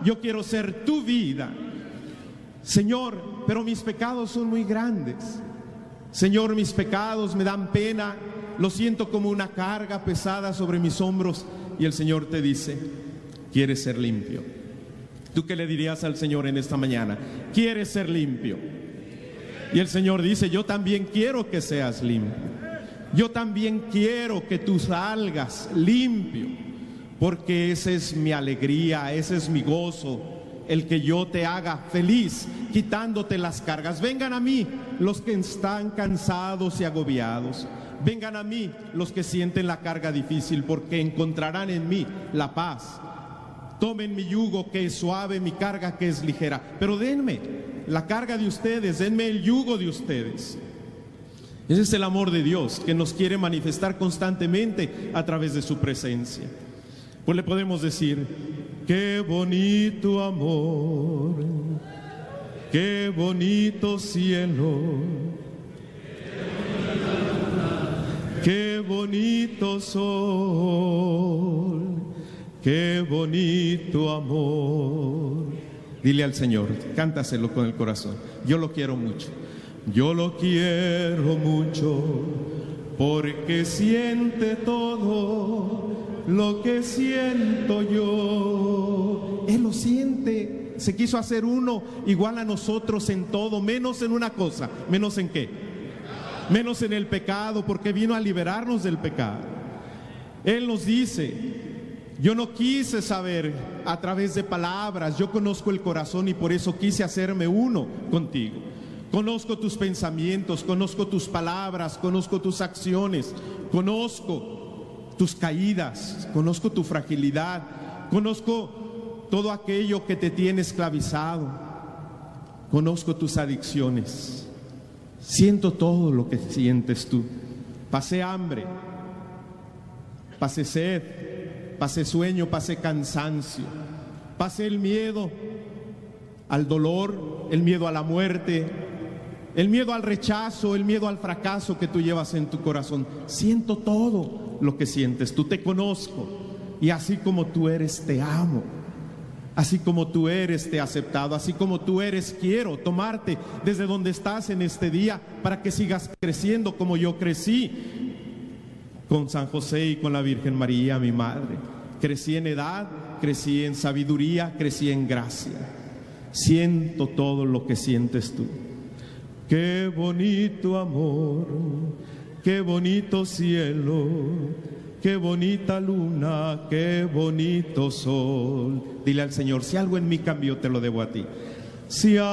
yo quiero ser tu vida. Señor, pero mis pecados son muy grandes. Señor, mis pecados me dan pena, lo siento como una carga pesada sobre mis hombros. Y el Señor te dice, ¿quieres ser limpio? ¿Tú qué le dirías al Señor en esta mañana? ¿Quieres ser limpio? Y el Señor dice, yo también quiero que seas limpio. Yo también quiero que tú salgas limpio, porque esa es mi alegría, ese es mi gozo, el que yo te haga feliz, quitándote las cargas. Vengan a mí los que están cansados y agobiados. Vengan a mí los que sienten la carga difícil, porque encontrarán en mí la paz. Tomen mi yugo que es suave, mi carga que es ligera. Pero denme la carga de ustedes, denme el yugo de ustedes. Ese es el amor de Dios que nos quiere manifestar constantemente a través de su presencia. Pues le podemos decir, qué bonito amor, qué bonito cielo, qué bonito sol, qué bonito amor. Dile al Señor, cántaselo con el corazón. Yo lo quiero mucho. Yo lo quiero mucho porque siente todo lo que siento yo. Él lo siente. Se quiso hacer uno igual a nosotros en todo, menos en una cosa. ¿Menos en qué? Menos en el pecado, porque vino a liberarnos del pecado. Él nos dice, yo no quise saber a través de palabras, yo conozco el corazón y por eso quise hacerme uno contigo. Conozco tus pensamientos, conozco tus palabras, conozco tus acciones, conozco tus caídas, conozco tu fragilidad, conozco todo aquello que te tiene esclavizado, conozco tus adicciones, siento todo lo que sientes tú. Pasé hambre, pasé sed, pasé sueño, pasé cansancio, pasé el miedo al dolor, el miedo a la muerte, el miedo al rechazo, el miedo al fracaso que tú llevas en tu corazón. Siento todo lo que sientes, tú te conozco. Y así como tú eres, te amo. Así como tú eres, te he aceptado. Así como tú eres, quiero tomarte desde donde estás en este día para que sigas creciendo como yo crecí con San José y con la Virgen María, mi madre. Crecí en edad, crecí en sabiduría, crecí en gracia. Siento todo lo que sientes tú. Qué bonito amor, qué bonito cielo, qué bonita luna, qué bonito sol. Dile al Señor, si algo en mí cambió, te lo debo a ti. Si